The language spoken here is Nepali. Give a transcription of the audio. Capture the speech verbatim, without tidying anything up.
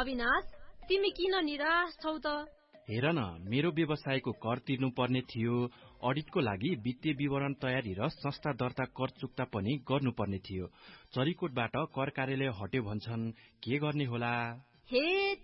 अविनाश, तिमी किन निराश छौ त? हेर न, मेरो व्यवसायको कर तिर्नु पर्ने थियो। अडिटको लागि वित्तीय विवरण तयारी र संस्था दर्ता कर चुक्ता पनि गर्नुपर्ने थियो। चरीकोटबाट कर कार्यालय हट्यो भन्छन्, के गर्ने होला? हे